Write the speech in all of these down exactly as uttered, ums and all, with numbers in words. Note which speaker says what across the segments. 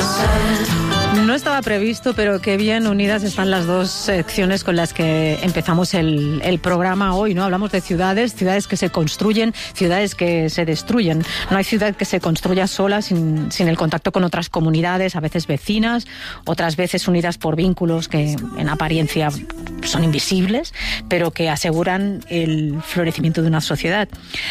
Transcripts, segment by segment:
Speaker 1: No estaba previsto, pero qué bien unidas están las dos secciones con las que empezamos el, el programa hoy, ¿no? Hablamos de ciudades, ciudades que se construyen, ciudades que se destruyen. No hay ciudad que se construya sola sin, sin el contacto con otras comunidades, a veces vecinas, otras veces unidas por vínculos que en apariencia son invisibles, pero que aseguran el florecimiento de una sociedad.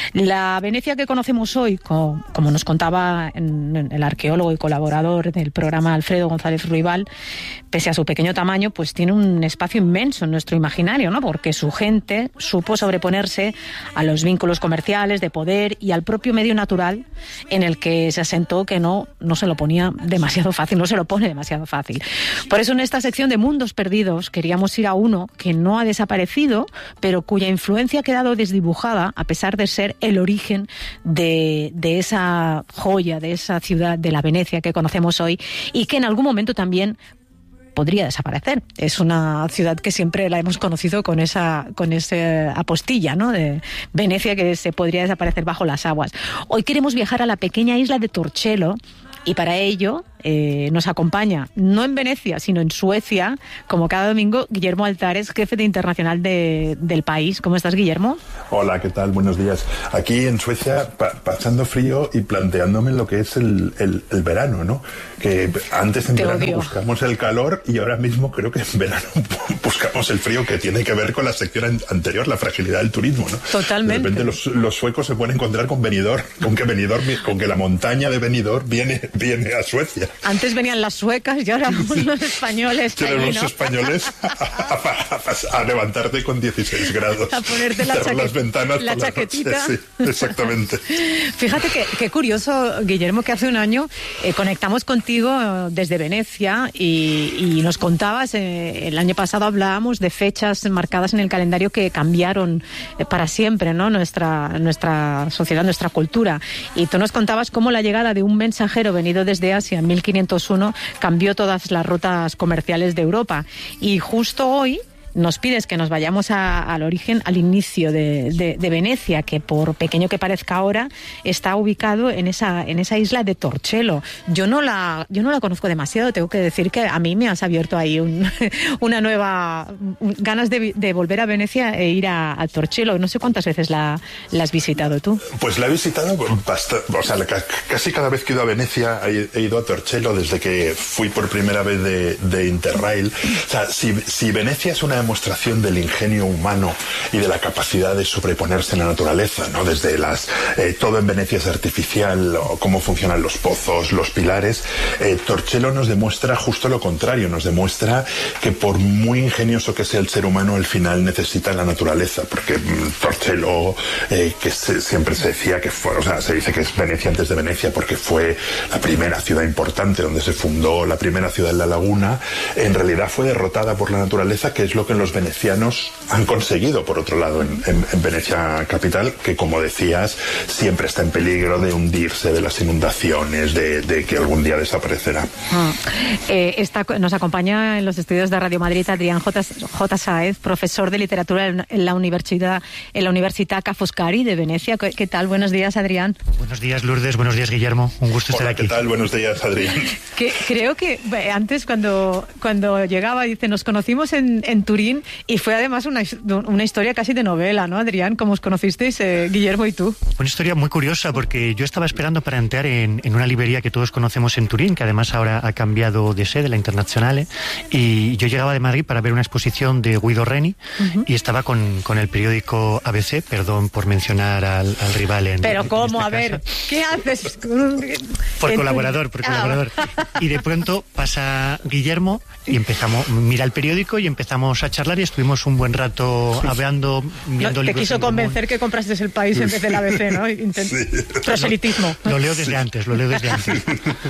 Speaker 1: La Venecia que conocemos hoy, como, como nos contaba en, el arqueólogo y colaborador del programa Alfredo González Ruibal, pese a su pequeño tamaño, pues tiene un espacio inmenso en nuestro imaginario, ¿no? Porque su gente supo sobreponerse a los vínculos comerciales, de poder y al propio medio natural en el que se asentó, que no, no se lo ponía demasiado fácil, no se lo pone demasiado fácil. Por eso en esta sección de Mundos Perdidos queríamos ir a uno que no ha desaparecido, pero cuya influencia ha quedado desdibujada a pesar de ser el origen de, de esa joya, de esa ciudad de la Venecia que conocemos hoy y que en algún momento también podría desaparecer. Es una ciudad que siempre la hemos conocido con esa con esa apostilla, ¿no? De Venecia, que se podría desaparecer bajo las aguas. Hoy queremos viajar a la pequeña isla de Torcello y para ello eh, nos acompaña, no en Venecia, sino en Suecia, como cada domingo, Guillermo Altares, jefe de internacional de, del país. ¿Cómo estás, Guillermo?
Speaker 2: Hola, ¿qué tal? Buenos días. Aquí en Suecia, pa pasando frío y planteándome lo que es el, el, el verano, ¿no? Que antes en Te verano odio. buscamos el calor y ahora mismo creo que en verano buscamos el frío, que tiene que ver con la sección anterior, la fragilidad del turismo, ¿no?
Speaker 1: Totalmente.
Speaker 2: De repente los, los suecos se pueden encontrar con Benidorm, con que Benidorm, con que la montaña de Benidorm viene, viene a Suecia.
Speaker 1: Antes venían las suecas y ahora vamos los españoles.
Speaker 2: Allí,
Speaker 1: allí,
Speaker 2: los
Speaker 1: ¿no?
Speaker 2: españoles a, a, a, a levantarte con dieciséis grados.
Speaker 1: A ponerte la, chaquet
Speaker 2: las ventanas
Speaker 1: la
Speaker 2: por
Speaker 1: chaquetita.
Speaker 2: La noche. Sí, exactamente.
Speaker 1: Fíjate que, que curioso, Guillermo, que hace un año eh, conectamos contigo desde Venecia y, y nos contabas, eh, el año pasado hablábamos de fechas marcadas en el calendario que cambiaron eh, para siempre, ¿no? Nuestra, nuestra sociedad, nuestra cultura. Y tú nos contabas cómo la llegada de un mensajero venido desde Asia en mil quinientos uno cambió todas las rutas comerciales de Europa. Y justo hoy nos pides que nos vayamos a, al origen, al inicio de, de, de Venecia, que por pequeño que parezca ahora, está ubicado en esa, en esa isla de Torcello. Yo no la, yo no la conozco demasiado, tengo que decir que a mí me has abierto ahí un, una nueva, un, ganas de, de volver a Venecia e ir a, a Torcello. No sé cuántas veces la, la has visitado tú.
Speaker 2: Pues la he visitado bastante, o sea, casi cada vez que he ido a Venecia he ido a Torcello desde que fui por primera vez de, de Interrail. O sea, si, si Venecia es una demostración del ingenio humano y de la capacidad de sobreponerse a la naturaleza, ¿no? Desde las eh, todo en Venecia es artificial, o cómo funcionan los pozos, los pilares. eh, Torcello nos demuestra justo lo contrario, nos demuestra que por muy ingenioso que sea el ser humano, al final necesita la naturaleza, porque mm, Torcello, eh, que se, siempre se decía que fue, o sea, se dice que es Venecia antes de Venecia porque fue la primera ciudad importante donde se fundó la primera ciudad en la laguna, en realidad fue derrotada por la naturaleza, que es lo que los venecianos han conseguido, por otro lado, en, en, en Venecia capital, que, como decías, siempre está en peligro de hundirse, de las inundaciones, de, de que algún día desaparecerá.
Speaker 1: Ah. Eh, está, nos acompaña en los estudios de Radio Madrid Adrián J. J. Sáez, profesor de literatura en la Universidad en la Università Ca' Foscari de Venecia. ¿Qué, ¿Qué tal? Buenos días, Adrián.
Speaker 3: Buenos días, Lourdes. Buenos días, Guillermo. Un gusto
Speaker 2: Hola,
Speaker 3: estar aquí.
Speaker 2: ¿qué tal? Buenos días, Adrián.
Speaker 1: Que, creo que antes, cuando, cuando llegaba, dice, nos conocimos en, en Turín y fue además una, una historia casi de novela, ¿no, Adrián? ¿Cómo os conocisteis, eh, Guillermo y tú?
Speaker 3: Una historia muy curiosa, porque yo estaba esperando para entrar en, en una librería que todos conocemos en Turín, que además ahora ha cambiado de sede, la Internazionale, y yo llegaba de Madrid para ver una exposición de Guido Reni, uh-huh. y estaba con, con el periódico A B C, perdón por mencionar al, al rival en
Speaker 1: Pero
Speaker 3: en
Speaker 1: ¿cómo? A
Speaker 3: caso.
Speaker 1: ver, ¿qué haces?
Speaker 3: Por colaborador, por colaborador. Ah. Y de pronto pasa Guillermo y empezamos, mira el periódico y empezamos a charlar y estuvimos un buen rato hablando, viendo
Speaker 1: no,
Speaker 3: libros.
Speaker 1: Te quiso convencer que compraste El País en vez del A B C, ¿no? Intent... Sí. Proselitismo.
Speaker 3: Lo, lo leo desde sí. antes, lo leo desde antes.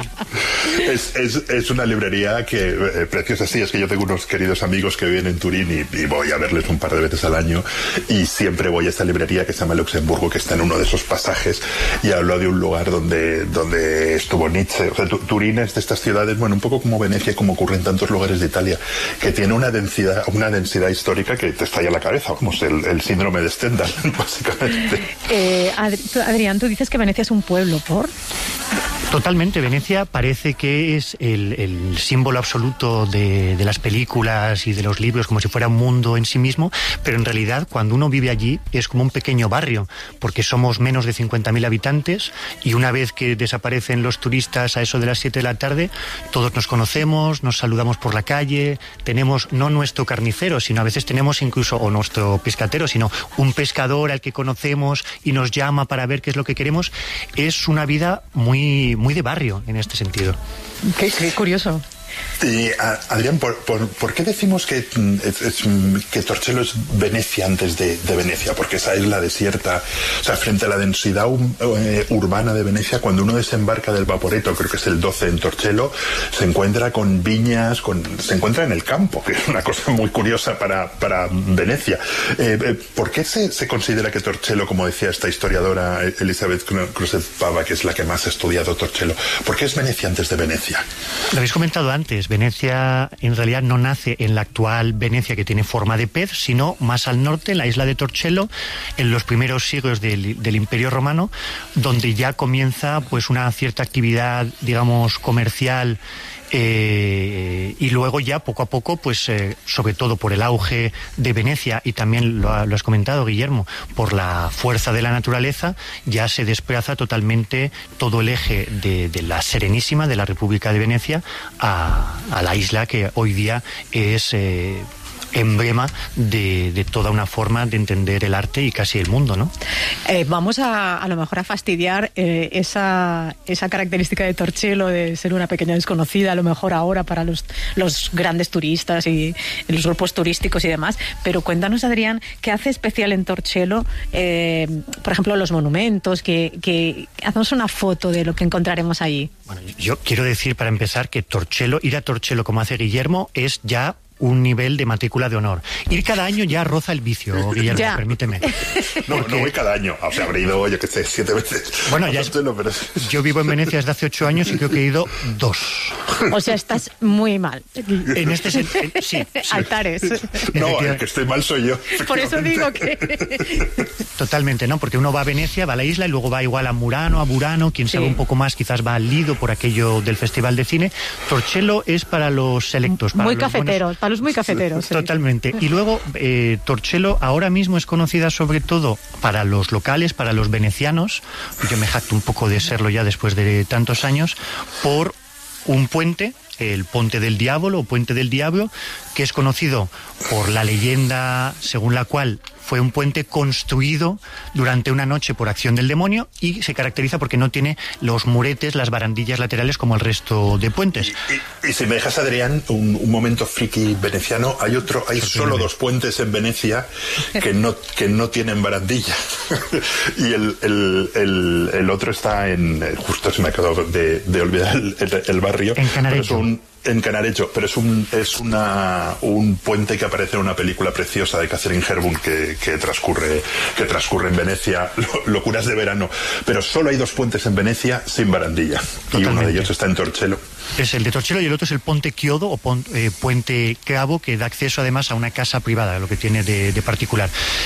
Speaker 2: Es, es, es una librería que, eh, preciosa, sí, es que yo tengo unos queridos amigos que viven en Turín y, y voy a verles un par de veces al año y siempre voy a esta librería que se llama Luxemburgo, que está en uno de esos pasajes, y hablo de un lugar donde, donde estuvo Nietzsche. O sea, Turín es de estas ciudades, bueno, un poco como Venecia, como ocurre en tantos lugares de Italia, que tiene una densidad, una densidad histórica que te estalla la cabeza, como es el, el síndrome de Stendhal, básicamente.
Speaker 1: Eh, Adri- Adrián, tú dices que Venecia es un pueblo, ¿por?
Speaker 3: Totalmente. Venecia parece que es el, el símbolo absoluto de, de las películas y de los libros, como si fuera un mundo en sí mismo, pero en realidad cuando uno vive allí es como un pequeño barrio, porque somos menos de cincuenta mil habitantes y una vez que desaparecen los turistas a eso de las siete de la tarde, todos nos conocemos, nos saludamos por la calle, tenemos no nuestro carnicero, sino a veces tenemos incluso, o nuestro pescatero, sino un pescador al que conocemos y nos llama para ver qué es lo que queremos. Es una vida muy, muy de barrio en este sentido.
Speaker 1: Qué, qué curioso.
Speaker 2: Y, Adrián, ¿por, por, ¿por qué decimos que, es, es, que Torcello es Venecia antes de, de Venecia? Porque esa isla desierta, o sea, frente a la densidad um, eh, urbana de Venecia, cuando uno desembarca del Vaporetto, creo que es el doce en Torcello, se encuentra con viñas, con, se encuentra en el campo, que es una cosa muy curiosa para, para Venecia. Eh, eh, ¿Por qué se, se considera que Torcello, como decía esta historiadora Elizabeth Cruzet Pava, que es la que más ha estudiado Torcello, ¿por qué es Venecia antes de Venecia?
Speaker 3: Lo habéis comentado antes. Antes, Venecia en realidad no nace en la actual Venecia que tiene forma de pez, sino más al norte, en la isla de Torcello, en los primeros siglos del, del Imperio Romano, donde ya comienza pues una cierta actividad, digamos, comercial. Eh, y luego ya poco a poco, pues eh, sobre todo por el auge de Venecia y también lo, ha, lo has comentado, Guillermo, por la fuerza de la naturaleza, ya se desplaza totalmente todo el eje de, de la Serenísima, de la República de Venecia, a, a la isla que hoy día es eh, emblema de, de toda una forma de entender el arte y casi el mundo, ¿no?
Speaker 1: Eh, vamos a, a lo mejor a fastidiar eh, esa, esa característica de Torcello de ser una pequeña desconocida, a lo mejor ahora para los, los grandes turistas y los grupos turísticos y demás, pero cuéntanos, Adrián, ¿qué hace especial en Torcello? Eh, por ejemplo, los monumentos, que, que haznos una foto de lo que encontraremos allí.
Speaker 3: Bueno, yo quiero decir para empezar que Torcello, ir a Torcello como hace Guillermo, es ya un nivel de matrícula de honor. Ir cada año ya roza el vicio, Guillermo,
Speaker 1: ya.
Speaker 3: Permíteme.
Speaker 2: No, Porque... no voy cada año. O sea, habré ido, yo qué sé, siete veces.
Speaker 3: Bueno, ya es... no, pero... Yo vivo en Venecia desde hace ocho años y creo que he ido dos.
Speaker 1: O sea, estás muy mal.
Speaker 3: En este sentido, sí, sí.
Speaker 1: Altares.
Speaker 2: No, el que estoy mal soy yo.
Speaker 1: Por eso digo que...
Speaker 3: Totalmente, ¿no? Porque uno va a Venecia, va a la isla y luego va igual a Murano, a Burano, quien sabe sí. un poco más quizás va al Lido por aquello del Festival de Cine. Torcello es para los selectos. Para
Speaker 1: muy
Speaker 3: los
Speaker 1: cafeteros, buenos... para los muy cafeteros. Sí.
Speaker 3: Totalmente. Y luego, eh, Torcello ahora mismo es conocida sobre todo para los locales, para los venecianos, yo me jacto un poco de serlo ya después de tantos años, por un puente, el Ponte del Diablo o Puente del Diablo, que es conocido por la leyenda según la cual fue un puente construido durante una noche por acción del demonio y se caracteriza porque no tiene los muretes, las barandillas laterales como el resto de puentes.
Speaker 2: Y, y, y si me dejas, Adrián, un, un momento friki veneciano, hay otro, hay solo dos puentes en Venecia que no, que no tienen barandilla. Y el, el, el, el otro está en, justo se me acabó de, de olvidar el, el, el barrio.
Speaker 3: En Canareggio.
Speaker 2: En Canareggio, pero es un es una un puente que aparece en una película preciosa de Catherine Hepburn que, que transcurre que transcurre en Venecia, Locuras de verano, pero solo hay dos puentes en Venecia sin barandilla. Totalmente. Y uno de ellos está en Torcello.
Speaker 3: Es el de Torcello y el otro es el Ponte Chiodo o pon, eh, Puente Cravo, que da acceso además a una casa privada, lo que tiene de, de particular.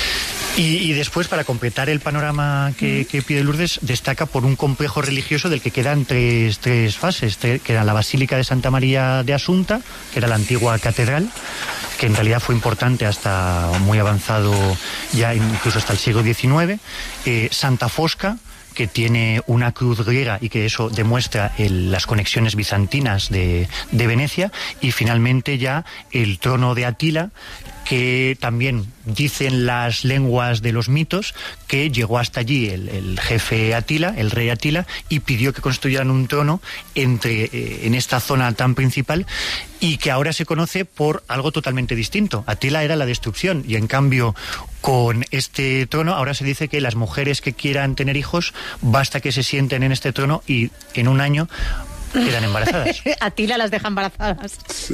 Speaker 3: Y, y después, para completar el panorama que, que pide Lourdes, destaca por un complejo religioso del que quedan tres, tres fases, que era la Basílica de Santa María de Asunta, que era la antigua catedral, que en realidad fue importante hasta muy avanzado, ya incluso hasta el siglo diecinueve, eh, Santa Fosca, que tiene una cruz griega y que eso demuestra el, las conexiones bizantinas de, de Venecia, y finalmente ya el trono de Atila, que también dicen las lenguas de los mitos que llegó hasta allí el, el jefe Atila, el rey Atila, y pidió que construyeran un trono entre eh, en esta zona tan principal, y que ahora se conoce por algo totalmente distinto. Atila era la destrucción, y en cambio con este trono ahora se dice que las mujeres que quieran tener hijos basta que se sienten en este trono y en un año quedan embarazadas.
Speaker 1: Atila las deja embarazadas.
Speaker 2: Sí.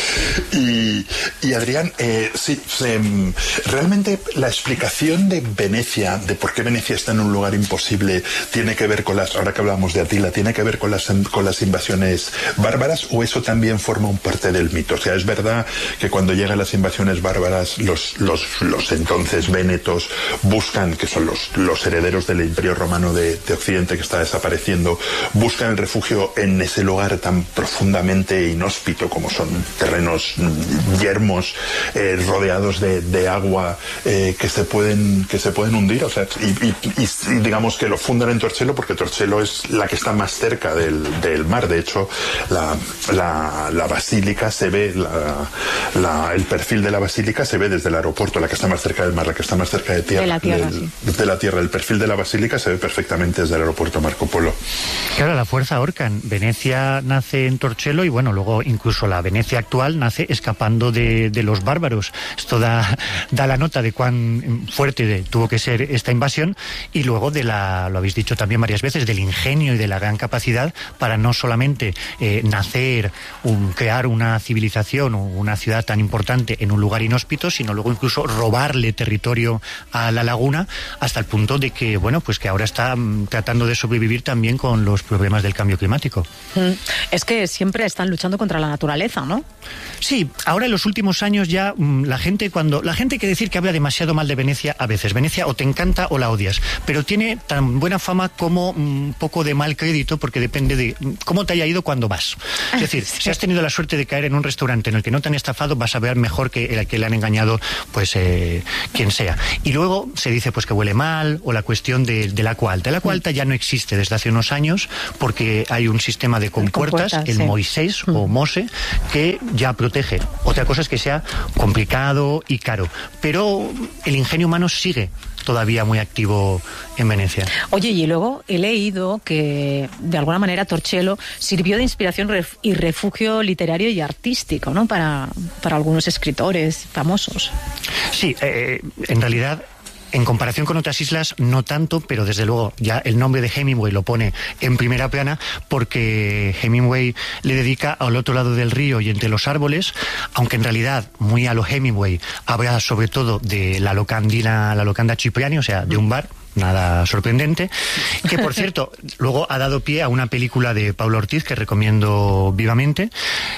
Speaker 2: Y, y Adrián, eh, sí, se, realmente la explicación de Venecia, de por qué Venecia está en un lugar imposible, tiene que ver con las, ahora que hablamos de Atila, tiene que ver con las, con las invasiones bárbaras, o eso también forma un parte del mito. O sea, es verdad que cuando llegan las invasiones bárbaras, los, los, los entonces vénetos buscan, que son los, los herederos del Imperio Romano de, de Occidente que está desapareciendo, buscan el refugio en ese lugar tan profundamente inhóspito como son terrenos yermos, eh, rodeados de, de agua, eh, que se pueden que se pueden hundir, o sea, y, y, y, y digamos que lo fundan en Torcello porque Torcello es la que está más cerca del, del mar. De hecho, la, la, la basílica se ve, la, la, el perfil de la basílica se ve desde el aeropuerto, la que está más cerca del mar, la que está más cerca de tierra,
Speaker 1: de la tierra,
Speaker 2: del,
Speaker 1: sí.
Speaker 2: de la tierra. El perfil de la basílica se ve perfectamente desde el aeropuerto Marco Polo.
Speaker 3: Claro, la fuerza Orcan. Venecia nace en Torcello y bueno, luego incluso la Venecia actual nace escapando de, de los bárbaros. Esto da, da la nota de cuán fuerte de, tuvo que ser esta invasión, y luego de la, lo habéis dicho también varias veces, del ingenio y de la gran capacidad para no solamente eh, nacer, un, crear una civilización o una ciudad tan importante en un lugar inhóspito, sino luego incluso robarle territorio a la laguna, hasta el punto de que, bueno, pues que ahora está mm, tratando de sobrevivir también con los problemas del cambio climático.
Speaker 1: Mm. Es que siempre están luchando contra la naturaleza, ¿no?
Speaker 3: Sí, ahora en los últimos años ya mmm, la gente cuando la gente hay que decir que habla demasiado mal de Venecia a veces. Venecia o te encanta o la odias, pero tiene tan buena fama como un mm, poco de mal crédito, porque depende de mm, cómo te haya ido cuando vas. Es decir, sí. Si has tenido la suerte de caer en un restaurante en el que no te han estafado, vas a ver mejor que el que le han engañado, pues eh, quien sea. Y luego se dice pues que huele mal, o la cuestión de, del agua alta. El agua alta ya no existe desde hace unos años porque hay un sistema de compuertas, el sí. Moisés mm. o Mose, que ya protege. Otra cosa es que sea complicado y caro, pero el ingenio humano sigue todavía muy activo en Venecia.
Speaker 1: Oye, y luego he leído que de alguna manera Torcello sirvió de inspiración y refugio literario y artístico, ¿no? Para, para algunos escritores famosos.
Speaker 3: Sí, eh, en realidad, en comparación con otras islas, no tanto, pero desde luego ya el nombre de Hemingway lo pone en primera plana, porque Hemingway le dedica al otro lado del río y entre los árboles, aunque en realidad, muy a lo Hemingway, habla sobre todo de la locandina, la locanda Cipriani, o sea, de un bar. Nada sorprendente, que por cierto luego ha dado pie a una película de Pablo Ortiz que recomiendo vivamente.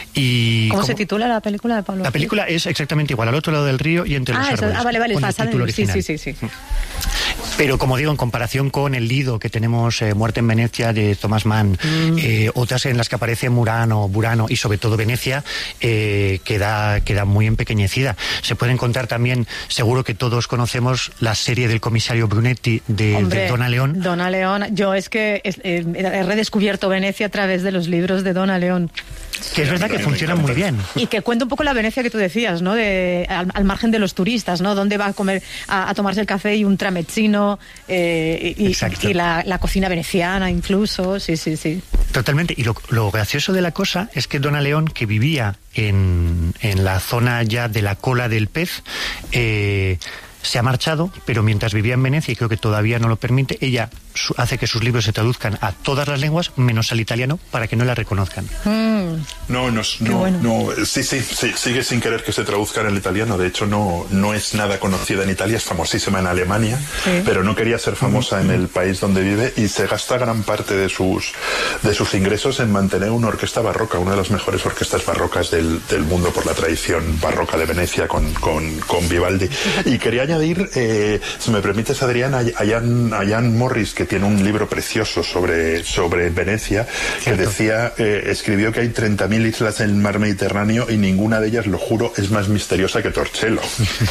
Speaker 3: Y
Speaker 1: ¿Cómo
Speaker 3: como,
Speaker 1: se titula la película de Pablo Ortiz?
Speaker 3: La película es exactamente igual, al otro lado del río y entre
Speaker 1: ah,
Speaker 3: los
Speaker 1: eso,
Speaker 3: árboles.
Speaker 1: Ah, vale, vale,
Speaker 3: con
Speaker 1: el
Speaker 3: título original.
Speaker 1: Sí, sí, sí, sí.
Speaker 3: Pero como digo, en comparación con el Lido que tenemos, eh, Muerte en Venecia de Thomas Mann, mm. eh, otras en las que aparece Murano, Burano y sobre todo Venecia, eh, queda, queda muy empequeñecida. Se puede encontrar también, seguro que todos conocemos la serie del comisario Brunetti de,
Speaker 1: Hombre,
Speaker 3: de Donna León.
Speaker 1: Donna León, yo es que eh, he redescubierto Venecia a través de los libros de Donna León.
Speaker 3: Que es verdad que funcionan muy bien.
Speaker 1: Y que cuenta un poco la Venecia que tú decías, ¿no? De, al, al margen de los turistas, ¿no? Dónde va a comer, a, a tomarse el café y un tramezzino, eh, y, y la, la cocina veneciana incluso, sí, sí, sí.
Speaker 3: Totalmente. Y lo, lo gracioso de la cosa es que Donna León, que vivía en, en la zona ya de la cola del pez, eh, se ha marchado, pero mientras vivía en Venecia, y creo que todavía no lo permite, ella su, hace que sus libros se traduzcan a todas las lenguas, menos al italiano, para que no la reconozcan.
Speaker 1: Mm.
Speaker 2: No, no, no,
Speaker 1: bueno.
Speaker 2: no, sí, sí, sí, sigue sin querer que se traduzca en el italiano. De hecho, no, no es nada conocida en Italia, es famosísima en Alemania, sí. pero no quería ser famosa mm-hmm. en el país donde vive, y se gasta gran parte de sus, de sus ingresos en mantener una orquesta barroca, una de las mejores orquestas barrocas del, del mundo por la tradición barroca de Venecia con, con, con Vivaldi. Y quería añadir, eh, si me permites, Adrián, a Jan, a Jan Morris, que tiene un libro precioso sobre, sobre Venecia, que Cierto. decía, eh, escribió que hay treinta mil islas en el mar Mediterráneo y ninguna de ellas, lo juro, es más misteriosa que Torcello.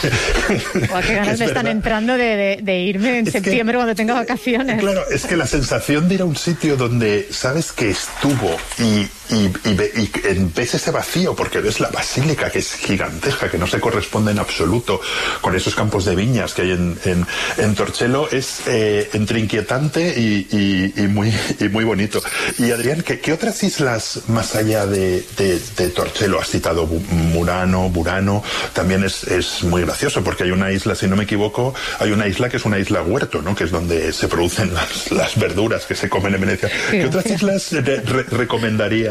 Speaker 1: Buah, qué ganas me están entrando de, de, de irme en es septiembre que, cuando tenga vacaciones.
Speaker 2: Claro, es que la sensación de ir a un sitio donde sabes que estuvo y, y, y, ve, y ves ese vacío, porque ves la basílica, que es gigantesca, que no se corresponde en absoluto con esos campos de viñas que hay en, en, en Torcello, es eh, entre inquietante y, y, y, muy, y muy bonito. Y Adrián, ¿qué, qué otras islas más allá de, de, de Torcello has citado? Murano, Burano, también es, es muy gracioso, porque hay una isla, si no me equivoco, hay una isla que es una isla huerto, ¿no? Que es donde se producen las, las verduras que se comen en Venecia. ¿Qué otras islas re, re, recomendarías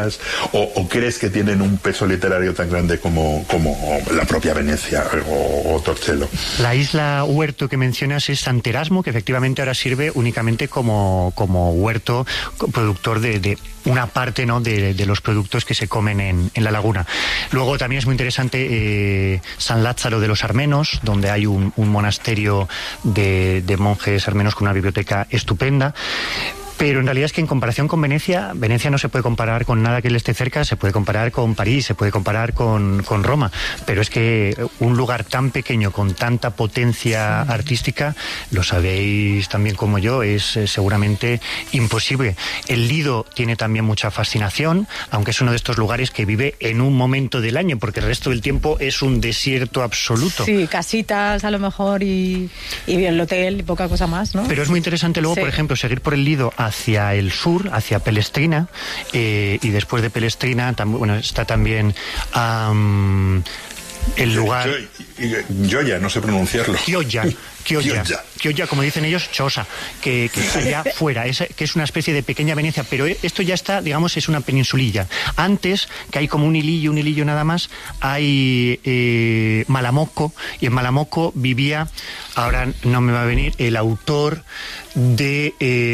Speaker 2: novelas, o, o crees que tienen un peso literario tan grande como, como la propia Venecia o, o Torcello?
Speaker 3: La isla huerto que mencionas es Santo Erasmo, que efectivamente ahora sirve únicamente como, como huerto productor de, de una parte, ¿no?, de, de los productos que se comen en, en la laguna. Luego también es muy interesante eh, San Lázaro de los Armenos, donde hay un, un monasterio de, de monjes armenos con una biblioteca estupenda. Pero en realidad es que en comparación con Venecia, Venecia no se puede comparar con nada que le esté cerca, se puede comparar con París, se puede comparar con, con Roma, pero es que un lugar tan pequeño, con tanta potencia sí. artística, lo sabéis también como yo, es eh, seguramente imposible. El Lido tiene también mucha fascinación, aunque es uno de estos lugares que vive en un momento del año, porque el resto del tiempo es un desierto absoluto.
Speaker 1: Sí, casitas a lo mejor y, y el hotel y poca cosa más, ¿no?
Speaker 3: Pero es muy interesante luego, sí. por ejemplo, seguir por el Lido a hacia el sur, hacia Pelestrina, eh, y después de Pelestrina tam, bueno, está también um, el lugar...
Speaker 2: Gioia, no sé pronunciarlo.
Speaker 3: Gioia, Gioia, Gioia, como dicen ellos, Chosa, que, que está allá fuera, es, que es una especie de pequeña Venecia, pero esto ya está, digamos, es una peninsulilla. Antes, que hay como un hilillo, un hilillo nada más, hay eh, Malamocco, y en Malamocco vivía, ahora no me va a venir, el autor de eh,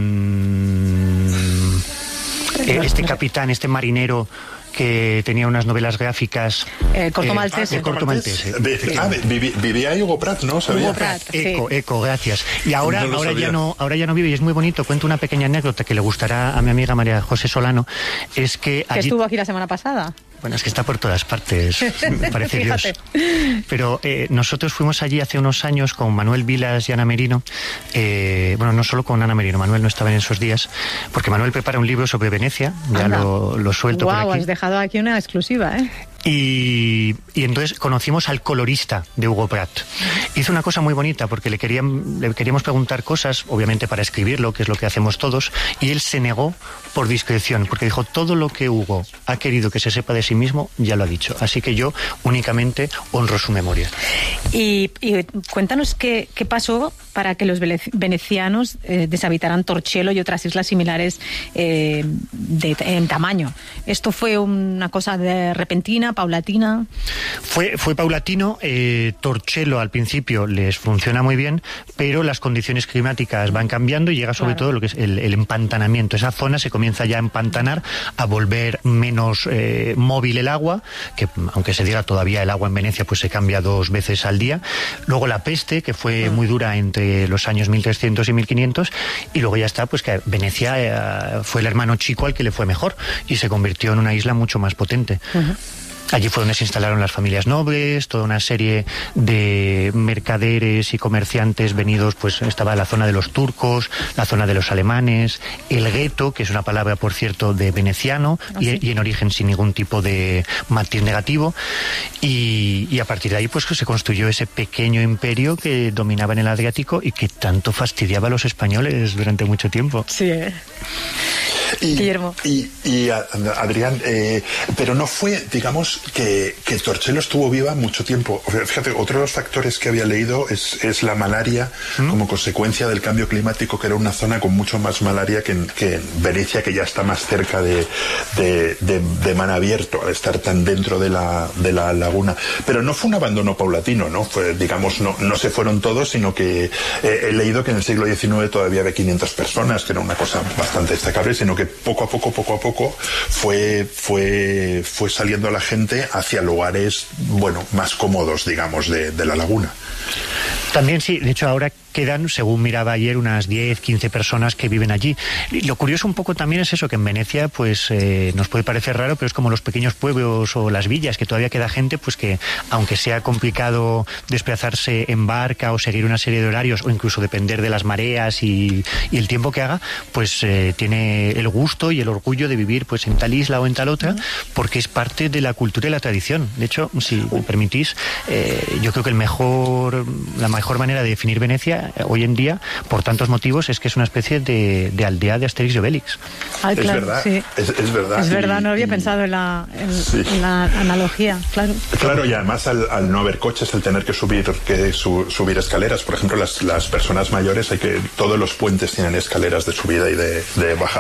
Speaker 3: este capitán, este marinero que tenía unas novelas gráficas.
Speaker 1: Eh, Corto Maltese.
Speaker 3: Eh, Corto Maltese.
Speaker 2: Ah, vivía ahí Hugo Pratt, ¿no? ¿Sabía?
Speaker 1: Hugo Pratt,
Speaker 3: Eco,
Speaker 1: sí.
Speaker 3: Eco, gracias. Y ahora,
Speaker 2: no
Speaker 3: ahora ya no, ahora ya no vive, y es muy bonito. Cuento una pequeña anécdota que le gustará a mi amiga María José Solano. Es que
Speaker 1: que
Speaker 3: allí...
Speaker 1: estuvo aquí la semana pasada.
Speaker 3: Bueno, es que está por todas partes, me parece Dios. Pero eh, nosotros fuimos allí hace unos años con Manuel Vilas y Ana Merino. Eh, bueno, no solo con Ana Merino, Manuel no estaba en esos días, porque Manuel prepara un libro sobre Venecia, ya lo, lo suelto
Speaker 1: wow,
Speaker 3: por aquí.
Speaker 1: Has dejado aquí una exclusiva, ¿eh?
Speaker 3: Y, y entonces conocimos al colorista de Hugo Pratt. Hizo una cosa muy bonita porque le, querían, le queríamos preguntar cosas, obviamente para escribirlo, que es lo que hacemos todos, y él se negó por discreción, porque dijo, todo lo que Hugo ha querido que se sepa de sí mismo, ya lo ha dicho. Así que yo únicamente honro su memoria.
Speaker 1: Y, y cuéntanos qué, qué pasó para que los venecianos eh, deshabitaran Torcello y otras islas similares eh, de, en tamaño. ¿Esto fue una cosa de repentina, paulatina?
Speaker 3: Fue, fue paulatino. eh, Torcello al principio les funciona muy bien, pero las condiciones climáticas van cambiando y llega sobre claro. todo lo que es el, el empantanamiento. Esa zona se comienza ya a empantanar, a volver menos eh, móvil el agua, que aunque se diga todavía el agua en Venecia pues se cambia dos veces al día. Luego la peste, que fue muy dura entre los años mil trescientos y mil quinientos, y luego ya está, pues que Venecia eh, fue el hermano chico al que le fue mejor y se convirtió en una isla mucho más potente. Uh-huh. Allí fue donde se instalaron las familias nobles, toda una serie de mercaderes y comerciantes venidos, pues estaba la zona de los turcos, la zona de los alemanes, el gueto, que es una palabra, por cierto, de veneciano, ¿Ah, y, sí? y en origen sin ningún tipo de matiz negativo, y, y a partir de ahí pues se construyó ese pequeño imperio que dominaba en el Adriático y que tanto fastidiaba a los españoles durante mucho tiempo.
Speaker 1: Sí, ¿eh?
Speaker 2: Y,
Speaker 1: Guillermo.
Speaker 2: Y, y Adrián, eh, pero no fue, digamos, que, que Torcello estuvo viva mucho tiempo. Fíjate, otro de los factores que había leído es, es la malaria, ¿Mm? como consecuencia del cambio climático, que era una zona con mucho más malaria que en, que en Venecia, que ya está más cerca de, de, de, de mar abierto, al estar tan dentro de la, de la laguna. Pero no fue un abandono paulatino, ¿no? Fue, digamos, no, no se fueron todos, sino que eh, he leído que en el siglo diecinueve todavía había quinientas personas, que era una cosa bastante destacable, sino que poco a poco, poco a poco fue, fue, fue saliendo la gente hacia lugares, bueno, más cómodos, digamos, de, de la laguna.
Speaker 3: También sí, de hecho ahora quedan, según miraba ayer, unas diez, quince personas que viven allí. Y lo curioso un poco también es eso, que en Venecia pues eh, nos puede parecer raro, pero es como los pequeños pueblos o las villas, que todavía queda gente pues que, aunque sea complicado desplazarse en barca o seguir una serie de horarios o incluso depender de las mareas y, y el tiempo que haga, pues eh, tiene el gusto y el orgullo de vivir pues en tal isla o en tal otra, porque es parte de la cultura y la tradición. De hecho, si me permitís, eh, yo creo que el mejor, la mejor manera de definir Venecia hoy en día, por tantos motivos, es que es una especie de, de aldea de Asterix y Obelix.
Speaker 1: Ay, claro,
Speaker 2: es verdad,
Speaker 1: sí.
Speaker 2: es, es verdad.
Speaker 1: Es verdad,
Speaker 2: y,
Speaker 1: no había
Speaker 2: y,
Speaker 1: pensado en la, en,
Speaker 2: sí.
Speaker 1: en la analogía, claro.
Speaker 2: Claro, y además al, al no haber coches, el tener que subir que su, subir escaleras, por ejemplo, las, las personas mayores, hay que todos los puentes tienen escaleras de subida y de, de bajada,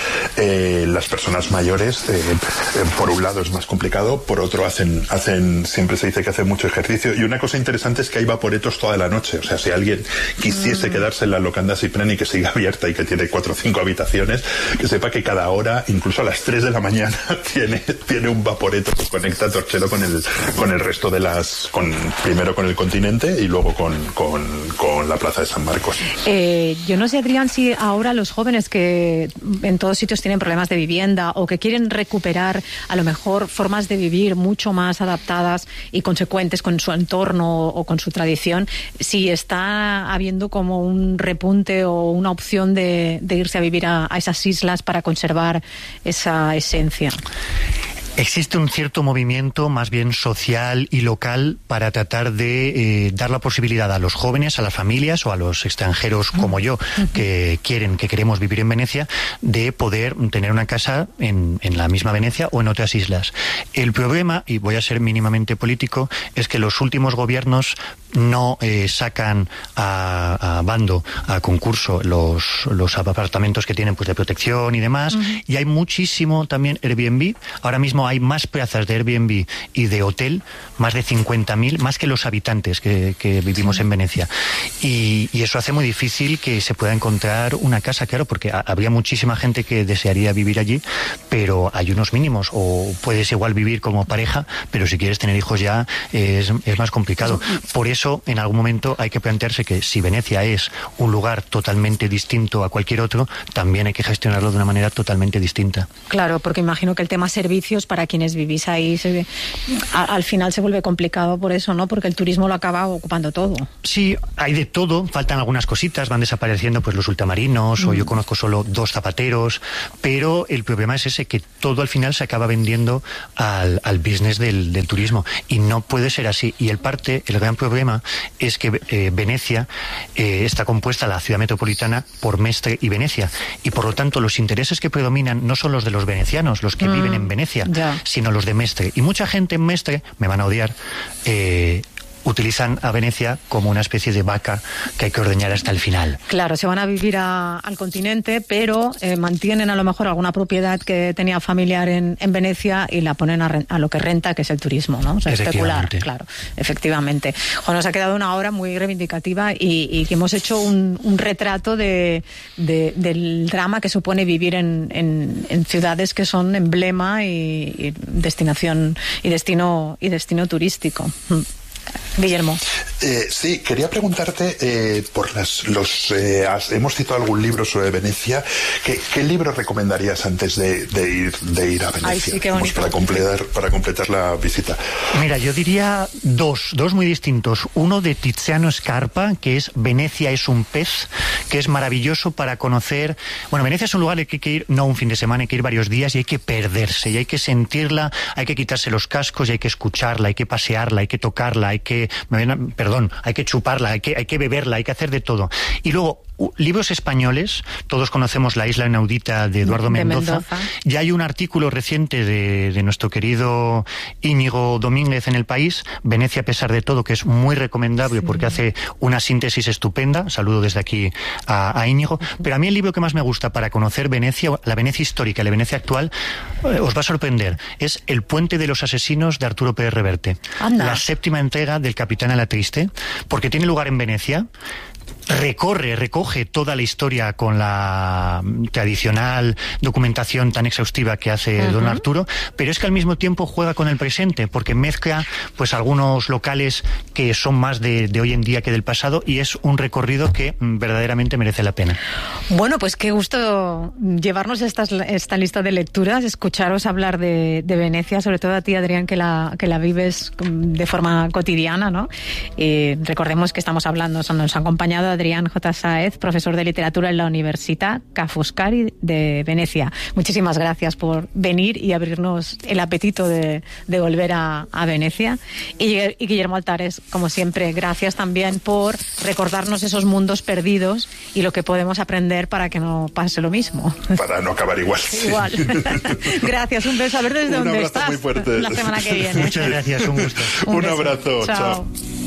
Speaker 2: eh, las personas mayores, eh, eh, por un lado es más complicado, por otro hacen, hacen, siempre se dice que hacen mucho ejercicio, y una cosa interesante es que hay vaporetos toda la noche. O sea, si alguien quisiese mm. quedarse en la locanda Ciprani, que sigue abierta y que tiene cuatro o cinco habitaciones, que sepa que cada hora, incluso a las tres de la mañana, tiene, tiene un vaporeto que conecta a Torchelo con el, con el resto de las, con, primero con el continente y luego con, con, con la plaza de San Marcos.
Speaker 1: Eh, yo no sé, Adrián, si ahora los jóvenes que en todos sitios tienen problemas de vivienda o que quieren recuperar a lo mejor formas de vivir mucho más adaptadas y consecuentes con su entorno o con su tradición, si está habiendo como un repunte o una opción de, de irse a vivir a, a esas islas para conservar esa esencia.
Speaker 3: Existe un cierto movimiento más bien social y local para tratar de eh, dar la posibilidad a los jóvenes, a las familias o a los extranjeros como yo, que quieren, que queremos vivir en Venecia, de poder tener una casa en, en la misma Venecia o en otras islas. El problema, y voy a ser mínimamente político, es que los últimos gobiernos no eh, sacan a, a bando, a concurso, los, los apartamentos que tienen pues de protección y demás, uh-huh. y hay muchísimo también Airbnb. Ahora mismo hay más plazas de Airbnb y de hotel, más de cincuenta mil, más que los habitantes que, que vivimos sí. en Venecia. Y, y eso hace muy difícil que se pueda encontrar una casa, claro, porque a, habría muchísima gente que desearía vivir allí, pero hay unos mínimos, o puedes igual vivir como pareja, pero si quieres tener hijos ya es, es más complicado. Por eso, en algún momento hay que plantearse que si Venecia es un lugar totalmente distinto a cualquier otro, también hay que gestionarlo de una manera totalmente distinta.
Speaker 1: Claro, porque imagino que el tema servicios para quienes vivís ahí se, a, al final se vuelve complicado por eso, ¿no? Porque el turismo lo acaba ocupando todo.
Speaker 3: Sí, hay de todo, faltan algunas cositas, van desapareciendo pues los ultramarinos, mm. o yo conozco solo dos zapateros, pero el problema es ese, que todo al final se acaba vendiendo al, al business del, del turismo, y no puede ser así. Y el parte, el gran problema es que eh, Venecia eh, está compuesta, la ciudad metropolitana, por Mestre y Venecia, y por lo tanto los intereses que predominan no son los de los venecianos, los que mm. viven en Venecia, ya. sino los de Mestre. Y mucha gente en Mestre, me van a odiar, eh, utilizan a Venecia como una especie de vaca que hay que ordeñar hasta el final.
Speaker 1: Claro, se van a vivir a, al continente, pero eh, mantienen a lo mejor alguna propiedad que tenía familiar en, en Venecia y la ponen a, a lo que renta, que es el turismo, ¿no? O sea, especular, claro, efectivamente. Juan, nos ha quedado una obra muy reivindicativa y, y que hemos hecho un, un retrato de, de, del drama que supone vivir en, en, en ciudades que son emblema y, y destinación y destino y destino turístico. Guillermo.
Speaker 2: Eh, sí, quería preguntarte eh, por las, los eh, has, hemos citado algún libro sobre Venecia. ¿Qué, qué libro recomendarías antes de, de ir de ir a Venecia?
Speaker 1: Ay, sí, qué bonito.
Speaker 2: Para completar para completar la visita.
Speaker 3: Mira, yo diría dos, dos muy distintos. Uno de Tiziano Scarpa, que es Venecia es un pez, que es maravilloso para conocer. Bueno, Venecia es un lugar al que hay que ir no un fin de semana, hay que ir varios días y hay que perderse y hay que sentirla, hay que quitarse los cascos y hay que escucharla, hay que pasearla, hay que tocarla, hay que, perdón, hay que chuparla, hay que, hay que beberla, hay que hacer de todo. Y luego, uh, libros españoles, todos conocemos La isla inaudita de Eduardo Mendoza. Mendoza. Ya hay un artículo reciente de, de nuestro querido Íñigo Domínguez en El País, Venecia a pesar de todo, que es muy recomendable, sí, porque hace una síntesis estupenda. Saludo desde aquí a, a Íñigo. Pero a mí el libro que más me gusta para conocer Venecia, la Venecia histórica y la Venecia actual, eh, os va a sorprender. Es El puente de los asesinos de Arturo Pérez Reverte. Anda. La séptima entrega del Capitán a la Triste, porque tiene lugar en Venecia. Recorre, recoge toda la historia con la tradicional documentación tan exhaustiva que hace uh-huh. don Arturo, pero es que al mismo tiempo juega con el presente, porque mezcla pues algunos locales que son más de, de hoy en día que del pasado, y es un recorrido que mm, verdaderamente merece la pena.
Speaker 1: Bueno, pues qué gusto llevarnos esta, esta lista de lecturas, escucharos hablar de, de Venecia, sobre todo a ti, Adrián, que la, que la vives de forma cotidiana, ¿no? Y recordemos que estamos hablando, nos ha acompañado Adrián J. Sáez, profesor de literatura en la Universitat Ca' Foscari de Venecia. Muchísimas gracias por venir y abrirnos el apetito de, de volver a, a Venecia. Y, y Guillermo Altares, como siempre, gracias también por recordarnos esos mundos perdidos y lo que podemos aprender para que no pase lo mismo.
Speaker 2: Para no acabar igual.
Speaker 1: Igual. Gracias, un beso. A ver desde
Speaker 2: un
Speaker 1: dónde
Speaker 2: abrazo
Speaker 1: estás
Speaker 2: muy fuerte.
Speaker 1: La semana que viene.
Speaker 3: Muchas gracias, un gusto.
Speaker 2: Un,
Speaker 1: un
Speaker 2: abrazo.
Speaker 1: Chao.
Speaker 2: Chao.